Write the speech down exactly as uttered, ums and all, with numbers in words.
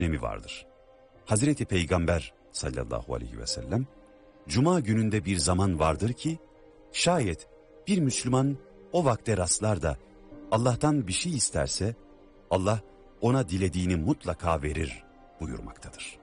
önemi vardır. Hazreti Peygamber sallallahu aleyhi ve sellem, Cuma gününde bir zaman vardır ki, şayet bir Müslüman o vakte rastlar da Allah'tan bir şey isterse, Allah ona dilediğini mutlaka verir buyurmaktadır.